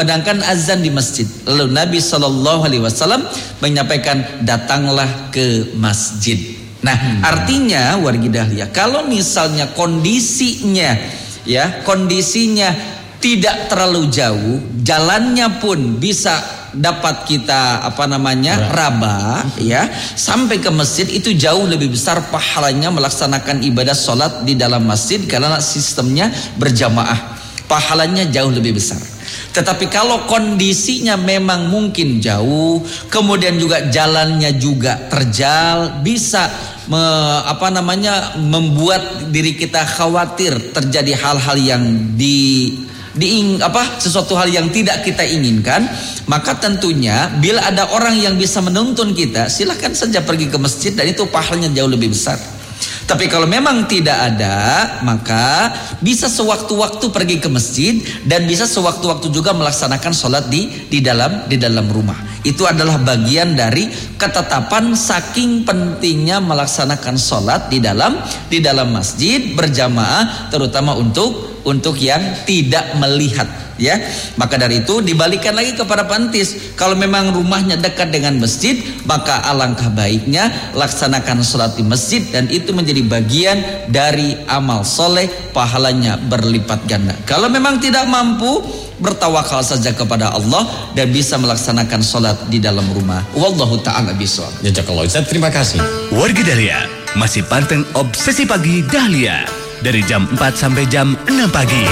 Sedangkan azan di masjid. Lalu Nabi SAW menyampaikan, datanglah ke masjid. Nah, artinya warga dahlia, kalau misalnya kondisinya tidak terlalu jauh, jalannya pun bisa dapat kita raba ya, sampai ke masjid, itu jauh lebih besar pahalanya melaksanakan ibadah sholat di dalam masjid karena sistemnya berjamaah. Pahalanya jauh lebih besar. Tetapi kalau kondisinya memang mungkin jauh, kemudian juga jalannya juga terjal, bisa membuat diri kita khawatir terjadi hal-hal yang sesuatu hal yang tidak kita inginkan, maka tentunya bila ada orang yang bisa menuntun kita, silahkan saja pergi ke masjid dan itu pahalanya jauh lebih besar. Tapi kalau memang tidak ada, maka bisa sewaktu-waktu pergi ke masjid dan bisa sewaktu-waktu juga melaksanakan sholat di dalam rumah. Itu adalah bagian dari ketetapan saking pentingnya melaksanakan sholat di dalam masjid berjamaah, terutama untuk yang tidak melihat. Ya, maka dari itu dibalikan lagi kepada pentis. Kalau memang rumahnya dekat dengan masjid, maka alangkah baiknya laksanakan sholat di masjid, dan itu menjadi bagian dari amal soleh, pahalanya berlipat ganda. Kalau memang tidak mampu, bertawakal saja kepada Allah dan bisa melaksanakan sholat di dalam rumah. Wallahu ta'ala bishawab. Jazakallah Ustaz, terima kasih. Warga Dahlia masih panteng Obsesi Pagi Dahlia dari jam 4 sampai jam 6 pagi.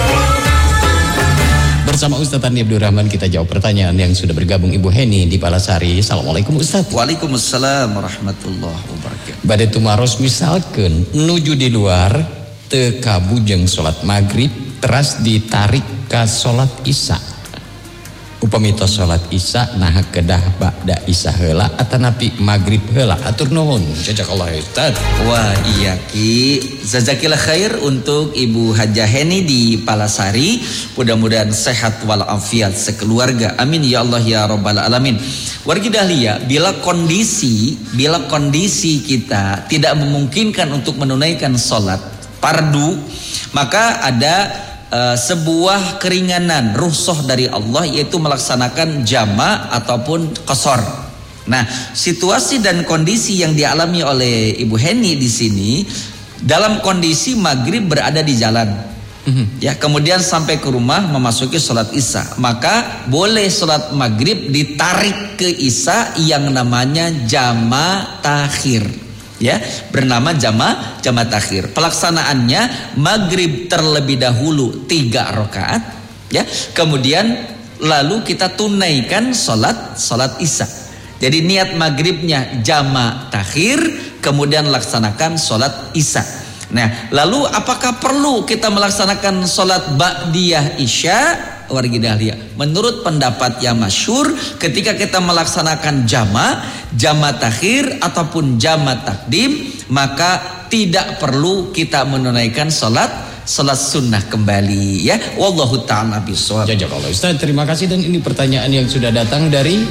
Bersama Ustaz Andi Abdul Rahman kita jawab pertanyaan yang sudah bergabung Ibu Heni di Palasari. Assalamualaikum Ustaz. Waalaikumsalam warahmatullahi wabarakatuh. Badai tumaros misalkan nuju di luar teu kabujeng salat maghrib teras ditarik ke salat isya. Upami tos salat isya nah kedah ba'da isya heula atanapi maghrib heula. Atur nuhun. Jazakallah Ustaz. Wah iya Ki, jazakillah khair untuk Ibu Hajah Heni di Palasari. Mudah-mudahan sehat walafiat sekeluarga. Amin ya Allah ya rabbal alamin. Warga Dahlia, bila kondisi kita tidak memungkinkan untuk menunaikan sholat fardu, maka ada sebuah keringanan rukhsah dari Allah, yaitu melaksanakan jama ataupun qasar. Nah, situasi dan kondisi yang dialami oleh Ibu Heni di sini dalam kondisi maghrib berada di jalan, ya, kemudian sampai ke rumah memasuki sholat isya, maka boleh sholat maghrib ditarik ke isya yang namanya jama takhir. Ya, bernama jama takhir. Pelaksanaannya maghrib terlebih dahulu 3 rakaat, ya. Kemudian lalu kita tunaikan sholat isya. Jadi niat maghribnya jama takhir, kemudian laksanakan sholat isya. Nah, lalu apakah perlu kita melaksanakan sholat ba'diyah isya? Warga Dahlia, menurut pendapat yang masyhur, ketika kita melaksanakan jama takhir ataupun jama takdim, maka tidak perlu kita menunaikan sholat sunnah kembali, ya. Wallahu ta'ala bishawab. Jazakallah Ustaz, terima kasih. Dan ini pertanyaan yang sudah datang dari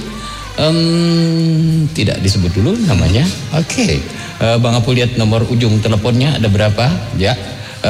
tidak disebut dulu namanya. Oke. Bang Apul lihat nomor ujung teleponnya ada berapa? Ya.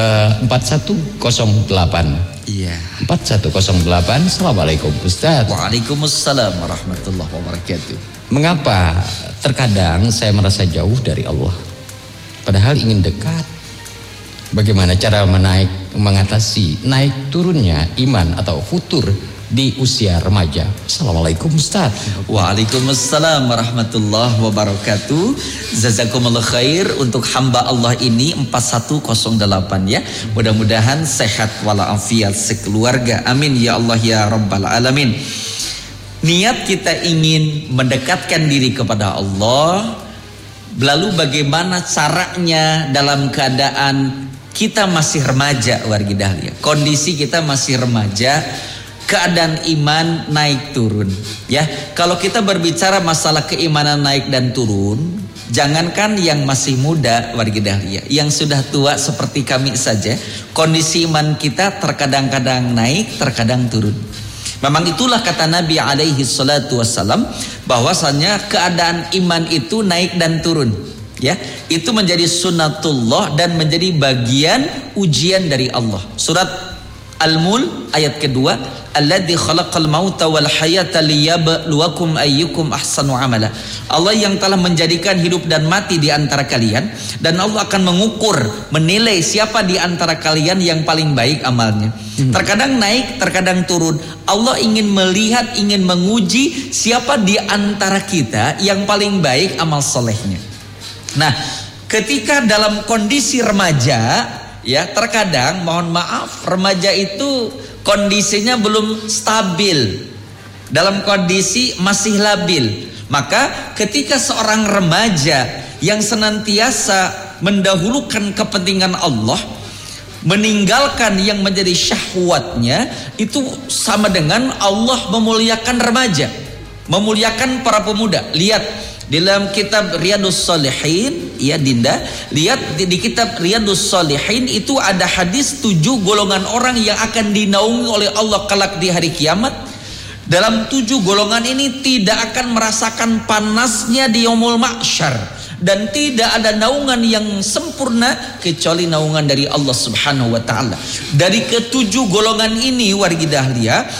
4108. Iya. 4108. Assalamualaikum Ustaz. Waalaikumsalam warahmatullahi wabarakatuh. Mengapa terkadang saya merasa jauh dari Allah, padahal ingin dekat? Bagaimana cara mengatasi naik turunnya iman atau futur di usia remaja? Assalamualaikum Ustaz. Waalaikumsalam warahmatullahi wabarakatuh. Jazakumullah khair untuk hamba Allah ini 4108, ya. Mudah-mudahan sehat walafiat sekeluarga. Amin ya Allah ya rabbal alamin. Niat kita ingin mendekatkan diri kepada Allah. Lalu bagaimana caranya dalam keadaan kita masih remaja, warga Dahlia? Kondisi kita masih remaja, keadaan iman naik turun, ya. Kalau kita berbicara masalah keimanan naik dan turun, jangankan yang masih muda, warga Dahlia, yang sudah tua seperti kami saja, kondisi iman kita terkadang-kadang naik, terkadang turun. Memang itulah kata Nabi alaihi salatu wassalam, bahwasanya keadaan iman itu naik dan turun, ya. Itu menjadi sunnatullah dan menjadi bagian ujian dari Allah. Surat Al-Mulk ayat kedua, alladzi khalaqal mauta wal hayata liyabluwakum ayyukum ahsanu amala. Allah yang telah menjadikan hidup dan mati di antara kalian, dan Allah akan mengukur, menilai siapa di antara kalian yang paling baik amalnya. Terkadang naik, terkadang turun. Allah ingin melihat, ingin menguji siapa di antara kita yang paling baik amal solehnya. Nah, ketika dalam kondisi remaja, ya terkadang mohon maaf remaja itu kondisinya belum stabil, dalam kondisi masih labil. Maka ketika seorang remaja yang senantiasa mendahulukan kepentingan Allah, meninggalkan yang menjadi syahwatnya, itu sama dengan Allah memuliakan remaja, memuliakan para pemuda. Lihat dalam kitab Riyadhus Shalihin, ya Dinda, lihat di kitab Riyadhus Shalihin itu ada hadis 7 golongan orang yang akan dinaungi oleh Allah kelak di hari kiamat. Dalam 7 golongan ini tidak akan merasakan panasnya di yaumul mahsyar, dan tidak ada naungan yang sempurna kecuali naungan dari Allah Subhanahu wa taala. Dari ke-7 golongan ini wargi dahlia,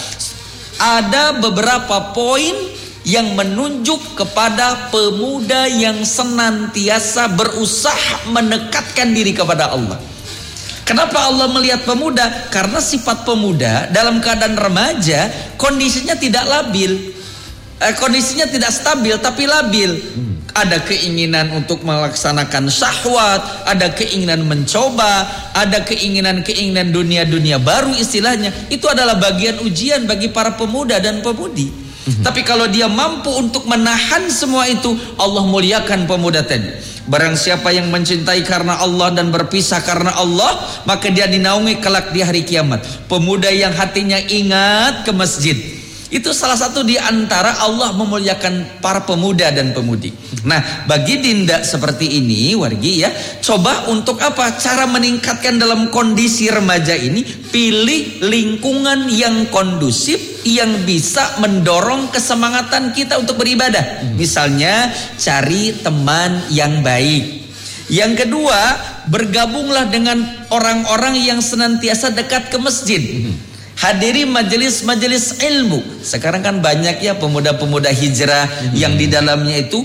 ada beberapa poin yang menunjuk kepada pemuda yang senantiasa berusaha mendekatkan diri kepada Allah. Kenapa Allah melihat pemuda? Karena sifat pemuda dalam keadaan remaja kondisinya tidak labil, kondisinya tidak stabil tapi labil. Ada keinginan untuk melaksanakan syahwat, ada keinginan mencoba, ada keinginan dunia baru istilahnya. Itu adalah bagian ujian bagi para pemuda dan pemudi. Tapi kalau dia mampu untuk menahan semua itu, Allah muliakan pemuda tadi. Barang siapa yang mencintai karena Allah dan berpisah karena Allah, maka dia dinaungi kelak di hari kiamat. Pemuda yang hatinya ingat ke masjid, itu salah satu di antara Allah memuliakan para pemuda dan pemudi. Nah, bagi Dinda seperti ini wargi ya, coba untuk apa? Cara meningkatkan dalam kondisi remaja ini, pilih lingkungan yang kondusif, yang bisa mendorong kesemangatan kita untuk beribadah. Misalnya cari teman yang baik. Yang kedua, bergabunglah dengan orang-orang yang senantiasa dekat ke masjid. Hadiri majelis-majelis ilmu. Sekarang kan banyak ya pemuda-pemuda hijrah yang di dalamnya itu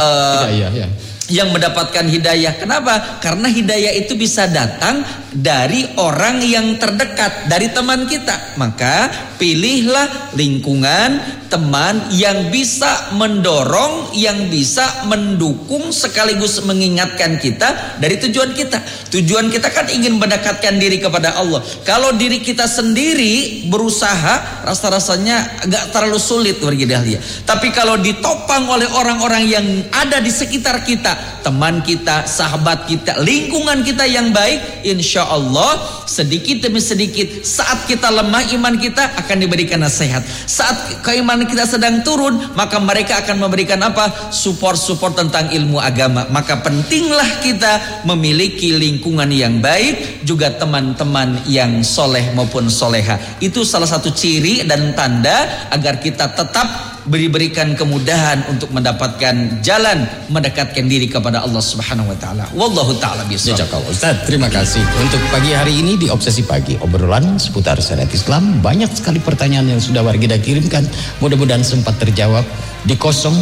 yang mendapatkan hidayah. Kenapa? Karena hidayah itu bisa datang dari orang yang terdekat, dari teman kita. Maka pilihlah lingkungan teman yang bisa mendorong, yang bisa mendukung sekaligus mengingatkan kita dari tujuan kita. Tujuan kita kan ingin mendekatkan diri kepada Allah. Kalau diri kita sendiri berusaha, rasa-rasanya agak terlalu sulit wargi dahlia. Tapi kalau ditopang oleh orang-orang yang ada di sekitar kita, teman kita, sahabat kita, lingkungan kita yang baik, insya Allah sedikit demi sedikit saat kita lemah iman kita akan diberikan nasihat. Saat keimanan kita sedang turun, maka mereka akan memberikan apa? Support tentang ilmu agama. Maka pentinglah kita memiliki lingkungan yang baik, juga teman-teman yang soleh maupun soleha. Itu salah satu ciri dan tanda agar kita tetap diberikan kemudahan untuk mendapatkan jalan mendekatkan diri kepada Allah Subhanahu wa taala. Wallahu taala bisawab. Jazakallah Ustaz, terima kasih. Untuk pagi hari ini di Obsesi Pagi, obrolan seputar syariat Islam, banyak sekali pertanyaan yang sudah warga kirimkan. Mudah-mudahan sempat terjawab di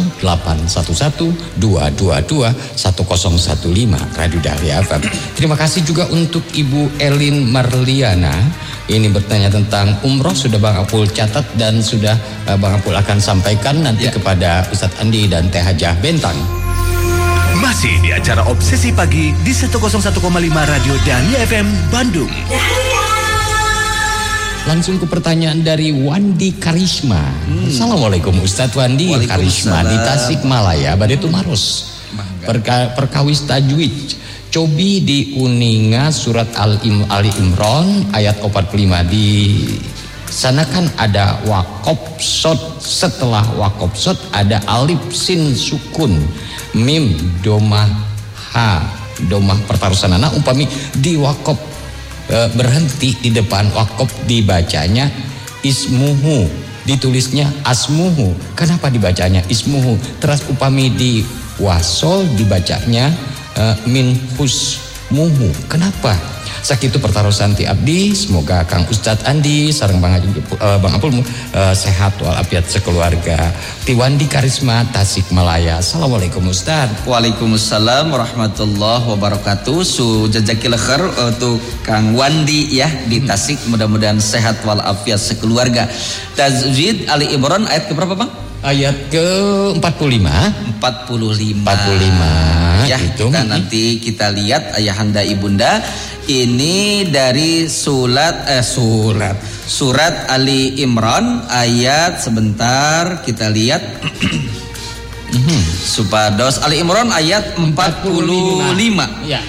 0811-222-1015 Radio Dahlia FM. Terima kasih juga untuk Ibu Elin Marliana. Ini bertanya tentang umroh, sudah Bang Apul catat dan sudah Bang Apul akan sampaikan nanti kepada Ustadz Andi dan Teh Hajah Bentang. Masih di acara Obsesi Pagi di 101,5 Radio Dahlia FM Bandung. Langsung ke pertanyaan dari Wandi Karisma. Assalamualaikum Ustadz Wandi Karisma di Tasikmalaya, Bade Tumaros. Perkawis tajwid. Cobi di Uninga surat Ali Imran ayat 45. Di sana kan ada wakop sod, setelah wakop sod ada alif sin sukun mim domah ha domah pertarusanana umpami di wakop berhenti di depan wakop dibacanya ismuhu, ditulisnya asmuhu. Kenapa dibacanya ismuhu? Terus upami di wasol dibacanya min husmuhu. Kenapa? Sakitu pertarusan ti abdi, semoga Kang Ustadz Andi sareng Bang Apul sehat walafiat sekeluarga. Ti Wandi Karisma Tasikmalaya. Assalamualaikum Ustadz. Waalaikumsalam warahmatullahi wabarakatuh. Jazakillah khair untuk Kang Wandi ya di Tasik, mudah-mudahan sehat walafiat sekeluarga. Tajwid Ali Imran ayat ke berapa, Bang? Ayat ke-45 ya, gitu. Kita nanti kita lihat ayahanda ibunda. Ini dari surat Ali Imran ayat, sebentar kita lihat. Supados Ali Imran ayat 45. Ya.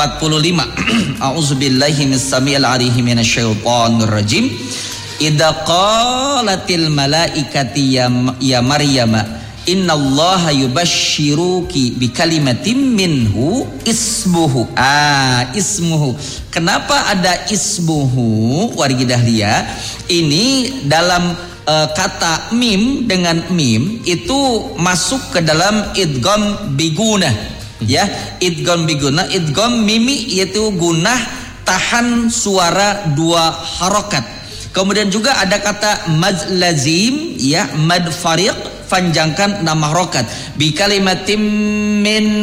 45. A'udzubillahi minasyaitonir rajim minasyaitonir rajim. Idza qalatil malaikati ya Maryam innallaha yubashshiruki bikalimatin minhu ismuhu. Ismuhu. Kenapa ada ismuhu wargi dahlia? Ini dalam kata mim dengan mim itu masuk ke dalam idgham bigunah. Ya, idgham bigunah, idgham mimi yaitu gunah tahan suara 2 harokat. Kemudian juga ada kata mad lazim, ya, mad fariq, panjangkan 6 harokat. Bi kalimatim min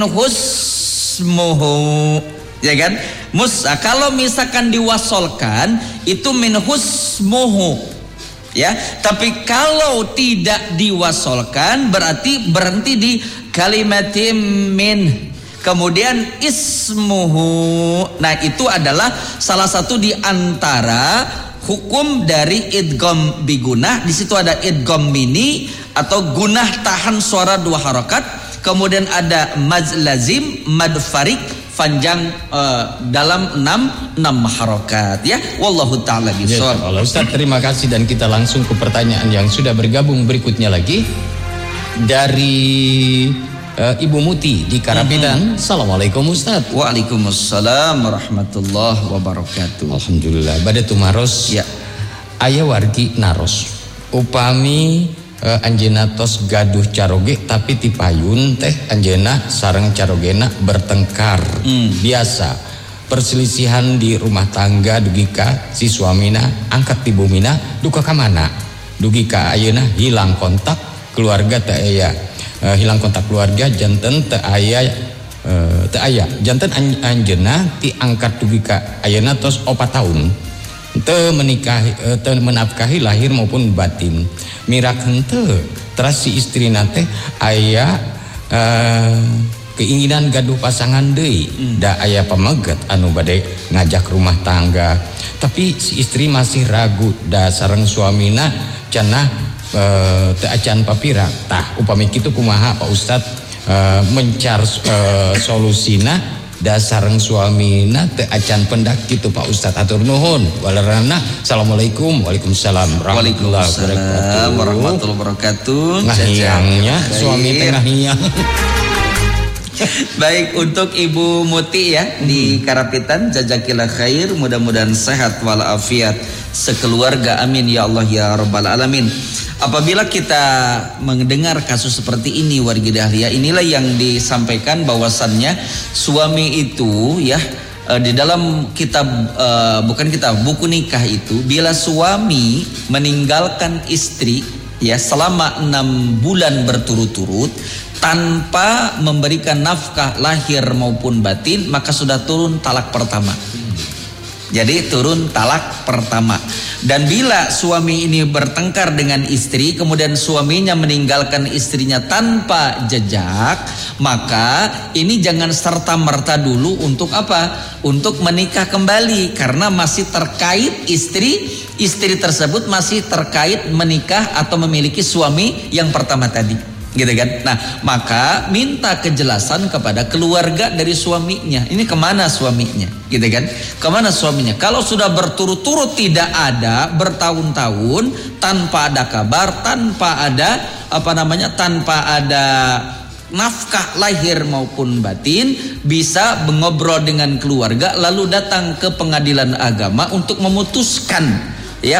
husmuhu, ya kan? Kalau misalkan diwasolkan itu min husmuhu, ya. Tapi kalau tidak diwasolkan berarti berhenti di kalimatim min. Kemudian ismuhu. Nah, itu adalah salah satu di antara hukum dari idgham bigunah. Di situ ada idgham mini atau gunah tahan suara 2 harokat. Kemudian ada mad lazim, mad farik, panjang dalam 6 harokat. Ya, wallahu taala bishawab. Ya, Ustaz, terima kasih dan kita langsung ke pertanyaan yang sudah bergabung berikutnya lagi dari Ibu Muti di Karapitan. Assalamualaikum Ustaz. Waalaikumsalam warahmatullahi wabarakatuh. Alhamdulillah. Bade tumaros ya. Aya wargi naros upami anjeuna tos gaduh caroge tapi tipayun teh anjeuna sareng carogena bertengkar. Biasa perselisihan di rumah tangga dugi ka si suamina angkat ti bumina duka ka mana, dugi ka ayeuna hilang kontak keluarga teh aya. Hilang kontak keluarga janten teu aya janten anjeunna ti angkat dugi ka ayeuna tos 4 tahun teu menikahi teu menafkahi lahir maupun batin. Mirak henteu teras si istrina teh aya keinginan gaduh pasangan deui, da aya pameget anu bade ngajak rumah tangga tapi si istri masih ragu da sareng suamina cenah teu acan papira. Tah upami kitu kumaha Pak Ustad mencar solusina dasareng suamina teu acan pendak kitu Pak Ustad. Atur nuhun. Walarana. Assalamualaikum. Waalaikumsalam warahmatullahi wabarakatuh. Ngahiangnya suami teh ngahiang. Baik, untuk Ibu Muti ya di Karapitan, jazakillah khair, mudah-mudahan sehat walafiat sekeluarga, amin ya Allah ya rabbal alamin. Apabila kita mendengar kasus seperti ini wargi dahlia, inilah yang disampaikan bahwasannya suami itu ya di dalam kitab buku nikah itu, bila suami meninggalkan istri ya selama 6 bulan berturut-turut tanpa memberikan nafkah lahir maupun batin, maka sudah turun talak pertama. Jadi turun talak pertama. Dan bila suami ini bertengkar dengan istri, kemudian suaminya meninggalkan istrinya tanpa jejak, maka ini jangan serta-merta dulu untuk apa? Untuk menikah kembali, karena masih terkait istri tersebut masih terkait menikah atau memiliki suami yang pertama tadi. Gitu kan? Nah, maka minta kejelasan kepada keluarga dari suaminya. Ini kemana suaminya? Gitu kan? Kemana suaminya? Kalau sudah berturut-turut tidak ada, bertahun-tahun tanpa ada kabar, tanpa ada tanpa ada nafkah lahir maupun batin, bisa mengobrol dengan keluarga lalu datang ke pengadilan agama untuk memutuskan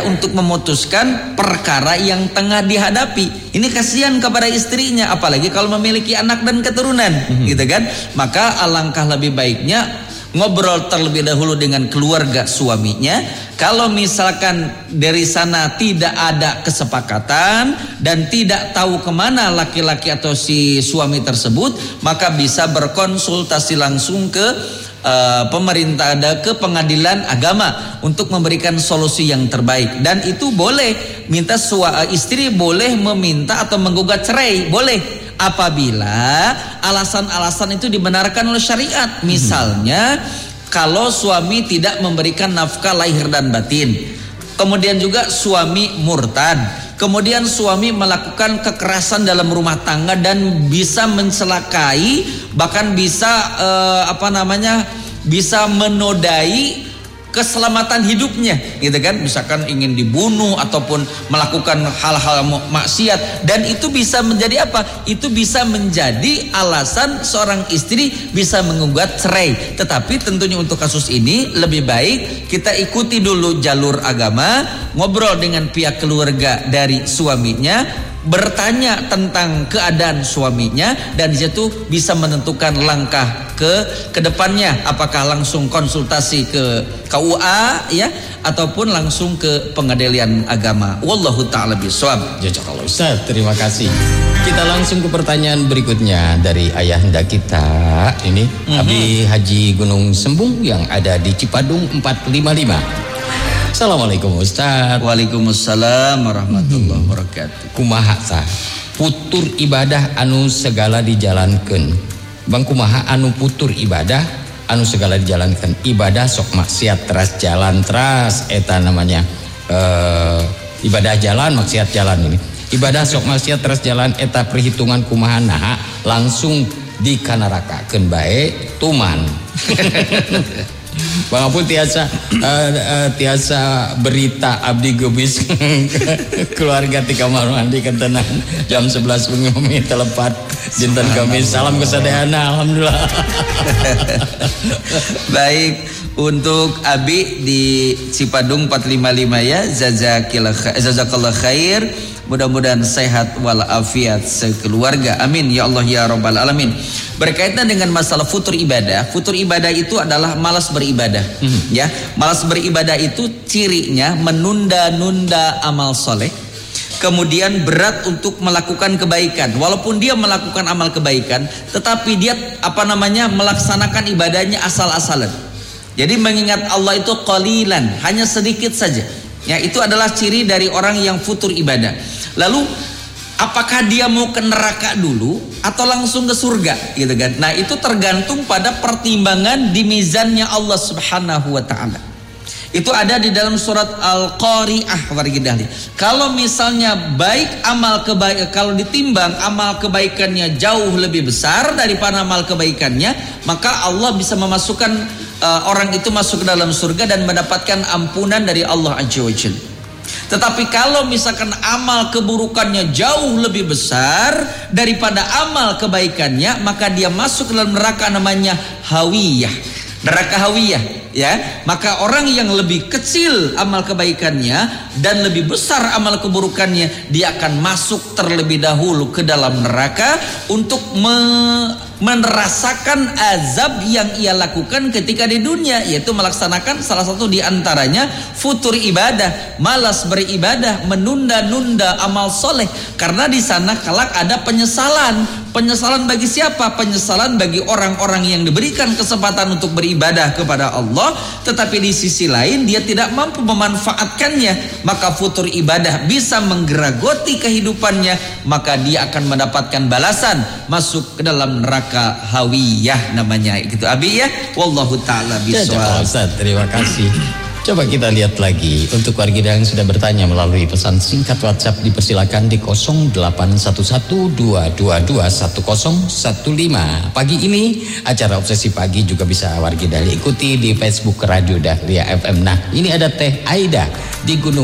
perkara yang tengah dihadapi. Ini kasihan kepada istrinya, apalagi kalau memiliki anak dan keturunan, gitu kan? Maka alangkah lebih baiknya ngobrol terlebih dahulu dengan keluarga suaminya. Kalau misalkan dari sana tidak ada kesepakatan dan tidak tahu kemana laki-laki atau si suami tersebut, maka bisa berkonsultasi langsung ke pemerintah, ke pengadilan agama untuk memberikan solusi yang terbaik. Dan itu boleh minta istri boleh meminta atau menggugat cerai, boleh apabila alasan-alasan itu dibenarkan oleh syariat. Misalnya kalau suami tidak memberikan nafkah lahir dan batin, kemudian juga suami murtad, kemudian suami melakukan kekerasan dalam rumah tangga dan bisa mencelakai, bahkan bisa bisa menodai keselamatan hidupnya, gitu kan? Misalkan ingin dibunuh ataupun melakukan hal-hal maksiat, dan itu bisa menjadi apa? Itu bisa menjadi alasan seorang istri bisa menggugat cerai. Tetapi tentunya untuk kasus ini lebih baik kita ikuti dulu jalur agama, ngobrol dengan pihak keluarga dari suaminya, bertanya tentang keadaan suaminya, dan disitu bisa menentukan langkah ke depannya, apakah langsung konsultasi ke KUA ya ataupun langsung ke pengadilan agama. Wallahu taala bishawab. Jazakallahu Ustaz, terima kasih. Kita langsung ke pertanyaan berikutnya dari ayahanda kita ini, Abi Haji Gunung Sembung yang ada di Cipadung 455. Assalamualaikum Ustaz. Waalaikumsalam warahmatullahi wabarakatuh. Kumaha sah putur ibadah anu segala dijalankan. Bang kumaha anu putur ibadah anu segala dijalankan. Ibadah sok maksiat teras jalan teras eta namanya ibadah jalan maksiat jalan ini. Ibadah sok maksiat teras jalan eta perhitungan kumaha nah langsung dikanarakakeun bae tuman. Bang Apu tiasa berita abdi gebis keluarga ti kamar mandi kentenan jam 11 bengi telepat dinten Kamis. Salam kesadayana, alhamdulillah. Baik, untuk Abi di Cipadung 455 ya, jazakallah khair. Mudah-mudahan sehat walafiat sekeluarga. Amin ya Allah ya rabbal alamin. Berkaitan dengan masalah futur ibadah. Futur ibadah itu adalah malas beribadah. Ya, malas beribadah itu cirinya menunda-nunda amal soleh. Kemudian berat untuk melakukan kebaikan. Walaupun dia melakukan amal kebaikan, tetapi dia melaksanakan ibadahnya asal-asalan. Jadi mengingat Allah itu qalilan, hanya sedikit saja. Ya, itu adalah ciri dari orang yang futur ibadah. Lalu apakah dia mau ke neraka dulu atau langsung ke surga, gitu kan? Nah, itu tergantung pada pertimbangan di mizannya Allah Subhanahu wa taala. Itu ada di dalam surat Al-Qari'ah wargidahli. Kalau misalnya baik amal kebaikan, kalau ditimbang amal kebaikannya jauh lebih besar daripada amal kebaikannya, maka Allah bisa memasukkan orang itu masuk ke dalam surga dan mendapatkan ampunan dari Allah Azza wa Jalla. Tetapi kalau misalkan amal keburukannya jauh lebih besar daripada amal kebaikannya, maka dia masuk ke dalam neraka namanya hawiyah. Neraka hawiyah, ya. Maka orang yang lebih kecil amal kebaikannya dan lebih besar amal keburukannya, dia akan masuk terlebih dahulu ke dalam neraka untuk merasakan azab yang ia lakukan ketika di dunia, yaitu melaksanakan salah satu di antaranya futur ibadah, malas beribadah, menunda-nunda amal soleh. Karena di sana kelak ada penyesalan. Penyesalan bagi siapa? Penyesalan bagi orang-orang yang diberikan kesempatan untuk beribadah kepada Allah, tetapi di sisi lain dia tidak mampu memanfaatkannya. Maka futur ibadah bisa menggeragoti kehidupannya, maka dia akan mendapatkan balasan masuk ke dalam neraka hawiyah namanya. Gitu Abi ya. Wallahu taala bishawab. Ustaz, terima kasih. Coba kita lihat lagi untuk warga yang sudah bertanya melalui pesan singkat WhatsApp, dipersilakan di 0811-222-1015. Pagi ini acara Obsesi Pagi juga bisa warga ikuti di Facebook Radio Dahlia FM. Nah, ini ada Teh Aida di Gunung